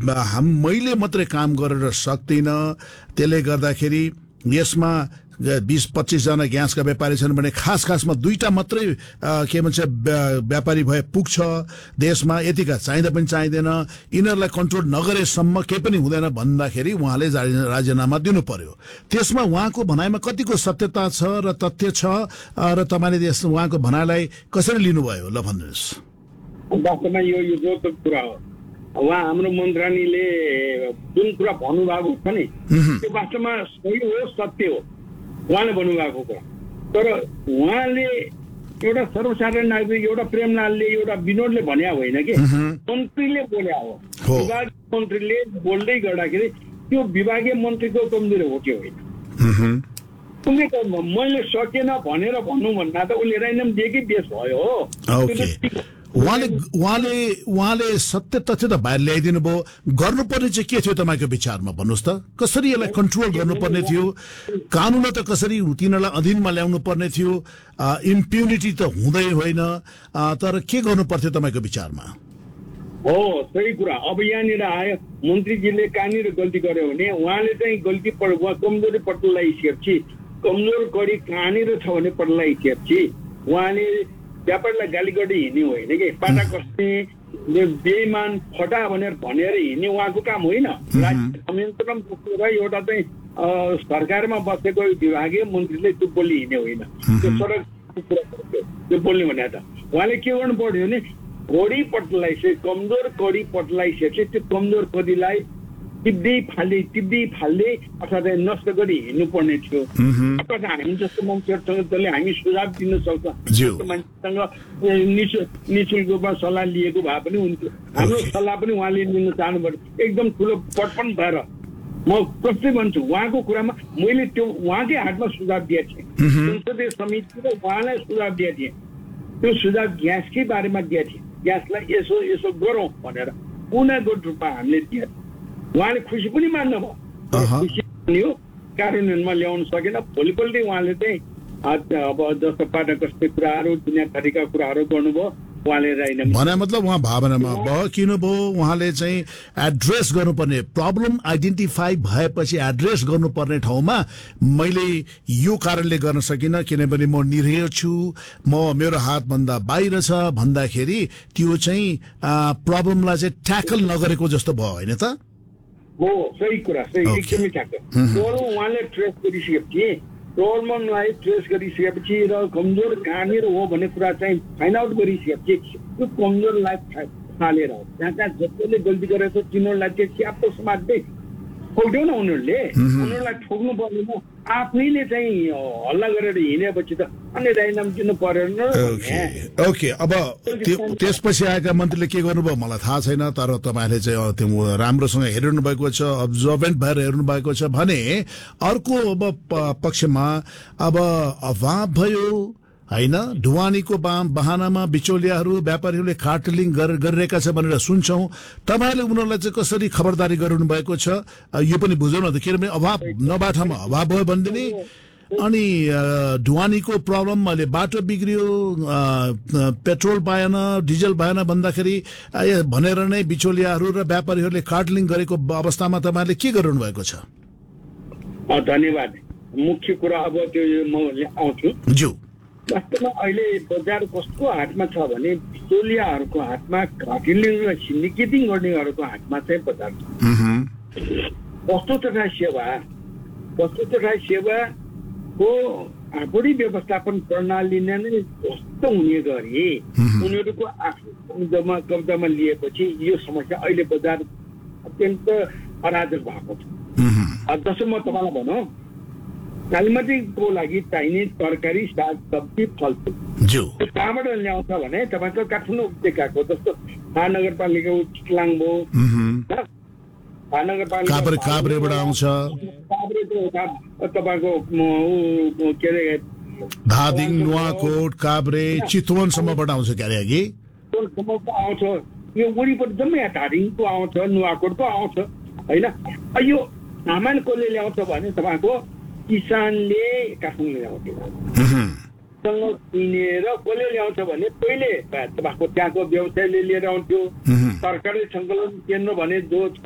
मैले मात्रै काम गरेर सक्दिनँ, त्यसले गर्दाखेरि यसमा 20-25 जना ग्यासका व्यापारी छन् भने खासमा 2टा मात्रै के भन्छ व्यापारी भए पुग्छ देशमा, यतिका चाहिँदा पनि चाहिँदैन, यिनीहरूलाई कन्ट्रोल नगरेसम्म केही पनि हुँदैन भन्दाखेरि उहाँले राजीनामा दिनु पर्यो। त्यसमा उहाँको भनाइमा कतिको सत्यता छ र तथ्य छ र तपाईँले उहाँको भनाइलाई कसरी लिनुभयो ल भन्नुहोस्। वास्तवमा यो रोचक कुरा हो। उहाँ हाम्रो मन्त्रीले जुन कुरा भन्नुभएको छ नि त्यो वास्तवमा सही हो, सत्य हो उहाँले भन्नुभएको कुरा। तर उहाँले एउटा सर्वसाधारण नागरिक, एउटा प्रेमलालले, एउटा विनोदले भन्या होइन कि मन्त्रीले बोल्या हो। विभागीय मन्त्रीले बोल्दै गर्दाखेरि त्यो विभागीय मन्त्रीको कमजोरी हो कि होइन? मैले सकेन भनेर भन्नु भन्दा त उसले राजीनामा दिएकै बेस भयो। उहाँले सत्य तथ्य त बाहिर ल्याइदिनु भयो। गर्नुपर्ने चाहिँ के थियो तपाईँको विचारमा भन्नुहोस् त? कसरी यसलाई कन्ट्रोल गर्नुपर्ने थियो? कानुन त कसरी तिनीहरूलाई अधीनमा ल्याउनु पर्ने थियो? इम्प्युनिटी त हुँदै होइन, तर के गर्नु पर्थ्यो तपाईँको विचारमा? हो, सही कुरा। अब यहाँनिर आयो मन्त्रीजीले कहाँनिर गल्ती गर्यो भने उहाँले चाहिँ गल्ती कमजोरी पटललाई सेप्छी, कमजोर कडी कहाँनिर छ भने पटललाई सेप्छी। उहाँले व्यापारलाई गाली गर्दै हिँड्ने होइन कि पाटा कस्ने बेइमान फटा भनेर हिँड्ने उहाँको काम होइन। संयन्त्रमा बसेर एउटा चाहिँ सरकारमा बसेको विभागीय मन्त्रीले त्यो बोल्ने हिँड्ने होइन। त्यो सडक त्यो बोल्ने भने त उहाँले के गर्नु पर्यो भने कडी पटलाई चाहिँ कमजोर कडी पटलाई चाहिँ त्यो कमजोर कडीलाई टिप्दै फाल्दै अथवा नष्ट गरी हिँड्नु पर्ने थियो। हामी जस्तो मान्छेहरूसँग जसले हामी सुझाव दिन सक्छ मान्छेसँग निःशुल्कमा सल्लाह लिएको भए पनि हुन्थ्यो। हाम्रो सल्लाह पनि उहाँले लिन चाहनु पर्यो। एकदम ठुलो पटपन भएर म प्रश्न भन्छु, उहाँको कुरामा मैले त्यो उहाँकै हातमा सुझाव दिएको थिएँ। संसदीय समितिले उहाँलाई सुझाव दिएको थिएँ। त्यो सुझाव ग्यासकै बारेमा दिएको थिएँ। ग्यासलाई यसो गरौँ भनेर पूर्णगत रूपमा हामीले दिएको। उहाँले खुसी पनि मान्नुभयो, खुसी पनि हो, कार्यान्वयनमा ल्याउन सकेन। भोलिपल्टै उहाँले चाहिँ अब जस्तो पाटा कस्ने कुराहरू दुनियाँ थरीका कुराहरू गर्नुभयो। उहाँले भने मतलब उहाँ भावनामा भयो किन भयो? उहाँले चाहिँ एड्रेस गर्नुपर्ने प्रब्लम आइडेन्टिफाई भएपछि एड्रेस गर्नुपर्ने ठाउँमा मैले यो कारणले गर्न सकिनँ किनभने म निरीह छु, मेरो हातभन्दा बाहिर छ भन्दाखेरि त्यो चाहिँ प्रब्लमलाई चाहिँ ट्याकल नगरेको जस्तो भयो होइन त? हो, सही कुरा, सही, एकदमै ठ्याक्क। उहाँले ट्रेस गरिसकेपछि प्रब्लमलाई ट्रेस गरिसकेपछि र कमजोर कहाँनिर हो भन्ने कुरा चाहिँ फाइन्ड आउट गरिसकेपछि त्यो कमजोरलाई फालेर जहाँ जसले गल्ती गरेको छ तिनीहरूलाई चाहिँ च्याप्पो समात्दै ठोक्देऊ न। उनीहरूलाई ठोक्नु पर्दैन, आफैले चाहिँ हल्ला गरेर हिँडेपछि त अन्य राजीनामा दिनु परेन। ओके, अब त्यसपछि आएका मन्त्रीले के गर्नुभयो मलाई थाहा छैन, तर तपाईँले चाहिँ त्यो राम्रोसँग हेरिनु भएको छ, अब्जर्भेन्ट भएर हेर्नु भएको छ भने अर्को अब पक्षमा अब अभाव भयो होइन, ढुवानीको बहानामा बिचौलियाहरू व्यापारीहरूले कार्टेलिङ गरिरहेका छ भनेर सुन्छौँ। तपाईँले उनीहरूलाई चाहिँ कसरी खबरदारी गराउनु भएको छ यो पनि बुझौँ न त, किनभने अभाव नबाठामा अभाव भयो भनेदेखि अनि ढुवानीको प्रब्लम अहिले बाटो बिग्रियो, पेट्रोल पाएन, डिजल पाएन भन्दाखेरि भनेर नै बिचौलियाहरू र व्यापारीहरूले कार्टेलिङ गरेको अवस्थामा तपाईँले के गरिरहनु भएको छ? धन्यवाद। मुख्य कुरा अब त्यो म आउँछु ज्यू। वास्तवमा अहिले बजार कसको हातमा छ भने बिचौलियाहरूको हातमा, कार्टेलिङ र सिन्डिकेटिङ गर्नेहरूको हातमा चाहिँ बजार छ। वस्तु तथा सेवाको बढी व्यवस्थापन प्रणालीले नै ध्वस्त हुने गरी उनीहरूको आफ्नो कब्जामा लिएपछि यो समस्या अहिले बजार अत्यन्त अराजक भएको छ। जस्तो म तपाईँलाई भनौँ, कालीमतीको लागि चाहिने तरकारी, साग सब्जी, फलफुल कहाँबाट ल्याउँछ भने तपाईँको काठमाडौँ उपत्यकाको जस्तो महानगरपालिका चितलाङ भयो, काभ्रेबाट आउँछ, तपाईँको के अरे धादिङ, नुवाकोट, काभ्रे, चितवनसम्मबाट आउँछ क्यारे अघि आउँछ। यो वरिपरि जम्मै धादिङको आउँछ, नुवाकोटको आउँछ होइन। यो सामान कसले ल्याउँछ भने तपाईँको किसानले काठमाडौँ ल्याउँथ्यो किनेर कसले ल्याउँछ भने पहिले तपाईँको त्यहाँको व्यवसायले लिएर आउँथ्यो। सरकारले सङ्कलन केन्द्र भने जो